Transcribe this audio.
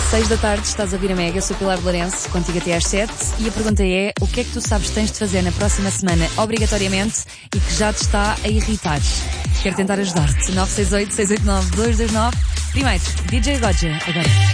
6 da tarde, estás a ouvir a Mega, eu sou Pilar Lourenço, contigo até às 7 e a pergunta é, o que é que tu sabes que tens de fazer na próxima semana, obrigatoriamente, e que já te está a irritar? Quero tentar ajudar-te. 968-689-229. Primeiro, DJ Roger, agora.